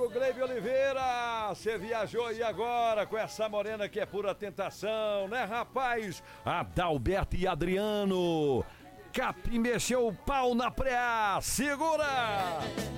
amigo Gleibe Oliveira, você viajou e agora com essa morena que é pura tentação, né, rapaz? Adalberto e Adriano, Capi mexeu o pau na preá, segura!